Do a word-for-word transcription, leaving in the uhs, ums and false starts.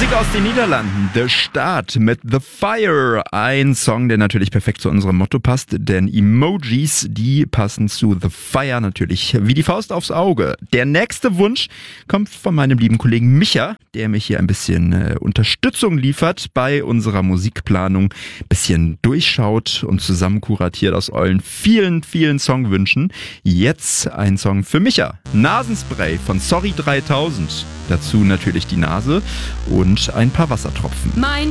Musik aus den Niederlanden, The Start mit The Fire. Ein Song, der natürlich perfekt zu unserem Motto passt, denn Emojis, die passen zu The Fire natürlich wie die Faust aufs Auge. Der nächste Wunsch kommt von meinem lieben Kollegen Micha, der mich hier ein bisschen äh, Unterstützung liefert bei unserer Musikplanung, bisschen durchschaut und zusammen kuratiert aus euren vielen, vielen Songwünschen. Jetzt ein Song für Micha. Nasenspray von Sorry dreitausend. Dazu natürlich die Nase und ein paar Wassertropfen. Mein